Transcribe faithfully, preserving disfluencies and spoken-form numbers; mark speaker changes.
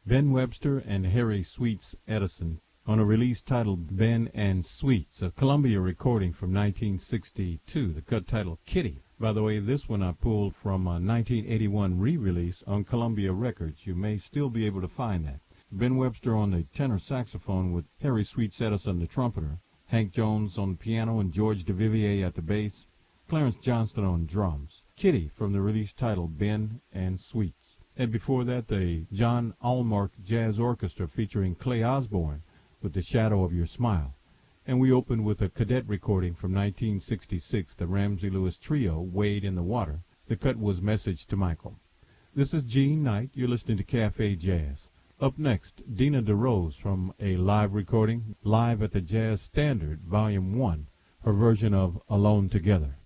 Speaker 1: Ben Webster and Harry Sweets Edison on a release titled Ben and Sweets, a Columbia recording from nineteen sixty-two, the cut titled Kitty. By the way, this one I pulled from a nineteen eighty-one re-release on Columbia Records. You may still be able to find that. Ben Webster on the tenor saxophone with Harry Sweets Edison, the trumpeter, Hank Jones on the piano and George DeVivier at the bass, Clarence Johnston on drums. Kitty from the release titled Ben and Sweets. And before that, the John Allmark Jazz Orchestra featuring Clay Osborne with The Shadow of Your Smile. And we opened with a cadet recording from nineteen sixty-six, the Ramsey Lewis Trio, Wade in the Water. The cut was Message to Michael. This is Gene Knight. You're listening to Cafe Jazz. Up next, Dina DeRose from a live recording, Live at the Jazz Standard, Volume one, her version of Alone Together.